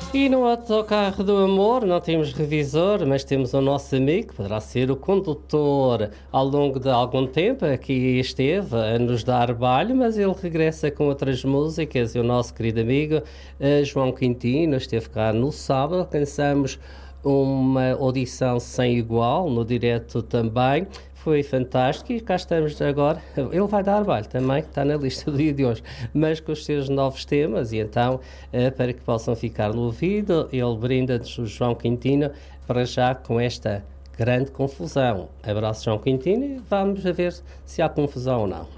E no autocarro do amor não temos revisor, mas temos o nosso amigo, que poderá ser o condutor. Ao longo de algum tempo aqui esteve a nos dar balho, mas ele regressa com outras músicas. E o nosso querido amigo João Quintino esteve cá no sábado. Alcançamos uma audição sem igual, no direto também. Foi fantástico e cá estamos agora. Ele vai dar balho também, está na lista do dia de hoje, mas com os seus novos temas. E então, para que possam ficar no ouvido, ele brinda-nos o João Quintino para já com esta grande confusão. Abraço, João Quintino, e vamos a ver se há confusão ou não.